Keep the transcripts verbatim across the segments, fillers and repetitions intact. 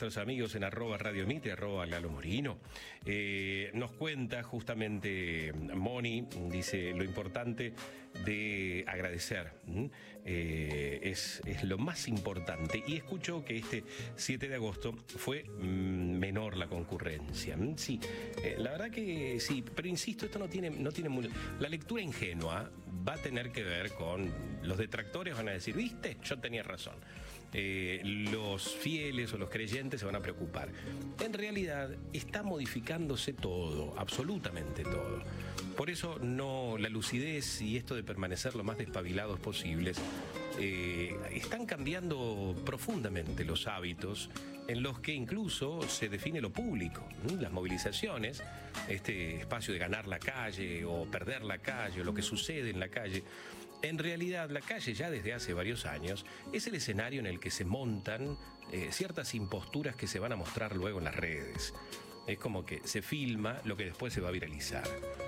nuestros amigos en arroba Radio Mitre, arroba Lalo Morino. Eh, nos cuenta justamente Moni, dice lo importante de agradecer. Eh, es, es lo más importante. Y escuchó que este siete de agosto fue mmm, menor la concurrencia. Sí, eh, la verdad que sí, pero insisto, esto no tiene, no tiene muy... La lectura ingenua va a tener que ver con los detractores, van a decir, viste, yo tenía razón. Eh, los fieles o los creyentes se van a preocupar. En realidad está modificándose todo, absolutamente todo. Por eso no, la lucidez y esto de permanecer lo más despabilados posibles, eh, están cambiando profundamente los hábitos en los que incluso se define lo público, ¿sí? Las movilizaciones, este espacio de ganar la calle o perder la calle o lo que sucede en la calle. En realidad, la calle ya desde hace varios años es el escenario en el que se montan eh, ciertas imposturas que se van a mostrar luego en las redes. Es como que se filma lo que después se va a viralizar.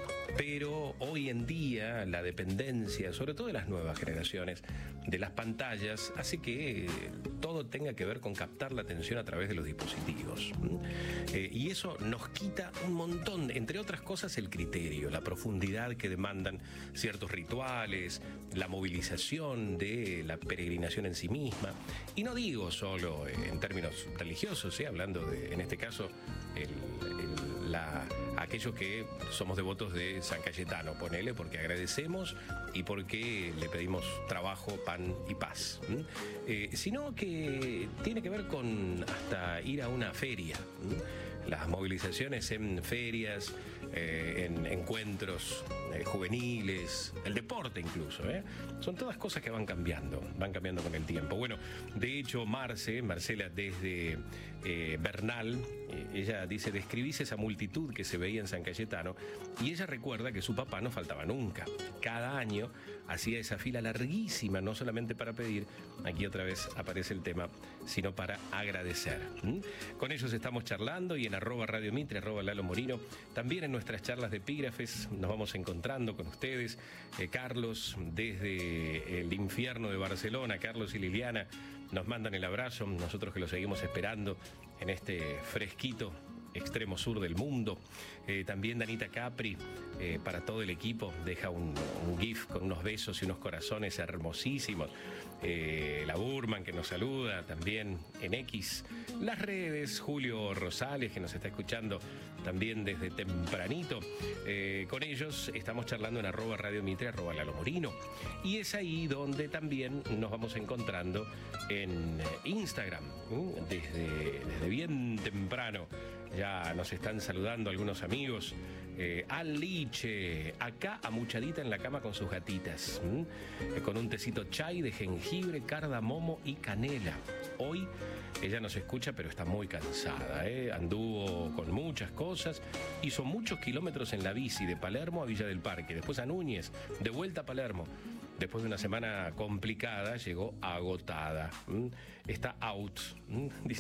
Pero hoy en día la dependencia, sobre todo de las nuevas generaciones, de las pantallas, hace que todo tenga que ver con captar la atención a través de los dispositivos. Eh, y eso nos quita un montón, entre otras cosas, el criterio, la profundidad que demandan ciertos rituales, la movilización de la peregrinación en sí misma. Y no digo solo en términos religiosos, ¿eh? Hablando de, en este caso, el, el, la... aquellos que somos devotos de San Cayetano, ponele, porque agradecemos y porque le pedimos trabajo, pan y paz. Eh, sino que tiene que ver con hasta ir a una feria. ¿Mm? Las movilizaciones en ferias, eh, en encuentros eh, juveniles, el deporte incluso, ¿eh? Son todas cosas que van cambiando, van cambiando con el tiempo. Bueno, de hecho, Marce, Marcela desde eh, Bernal, eh, ella dice, describís esa multitud que se veía en San Cayetano, y ella recuerda que su papá no faltaba nunca. Cada año hacía esa fila larguísima, no solamente para pedir, aquí otra vez aparece el tema, sino para agradecer. ¿Mm? Con ellos estamos charlando y en arroba Radio Mitre, arroba Lalo Morino, también en nuestras charlas de epígrafes nos vamos encontrando con ustedes. Eh, Carlos, desde el infierno de Barcelona, Carlos y Liliana nos mandan el abrazo, nosotros que lo seguimos esperando en este fresquito extremo sur del mundo. Eh, también Danita Capri, eh, para todo el equipo, deja un, un gif con unos besos y unos corazones hermosísimos. Eh, la Burman que nos saluda también en X. Las redes, Julio Rosales que nos está escuchando también desde tempranito. Eh, con ellos estamos charlando en arroba Radio Mitre, arroba Lalo Morino. Y es ahí donde también nos vamos encontrando en Instagram, ¿sí? desde, desde bien temprano. Ya nos están saludando algunos amigos. Eh, Aliche, acá amuchadita en la cama con sus gatitas, eh, con un tecito chai de jengibre, cardamomo y canela. Hoy ella nos escucha, pero está muy cansada, ¿eh? Anduvo con muchas cosas, hizo muchos kilómetros en la bici de Palermo a Villa del Parque, después a Núñez, de vuelta a Palermo. Después de una semana complicada, llegó agotada. ¿Mm? Está out. ¿Mm? Dice